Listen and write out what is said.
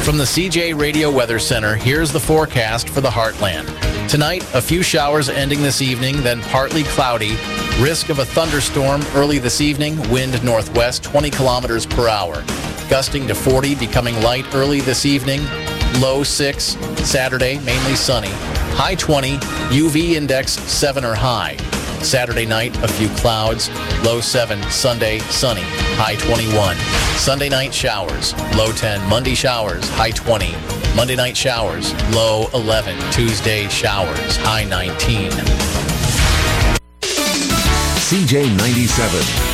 From the CJ Radio Weather Center, here's the forecast for the Heartland. Tonight, a few showers ending this evening, then partly cloudy. Risk of a thunderstorm early this evening, wind northwest 20 kilometers per hour. Gusting to 40, becoming light early this evening. Low 6. Saturday, mainly sunny. High 20, UV index 7 or high. Saturday night, a few clouds. Low 7. Sunday, sunny. High 21. Sunday night showers. Low 10. Monday showers. High 20. Monday night showers. Low 11. Tuesday showers. High 19. CJ 97.